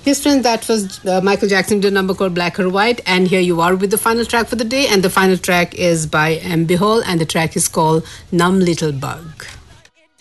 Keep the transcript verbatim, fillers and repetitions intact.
Yes, friends, that was uh, Michael Jackson did a number called Black or White. And here you are with the final track for the day. And the final track is by Ambi Hall, and the track is called Numb Little Bug.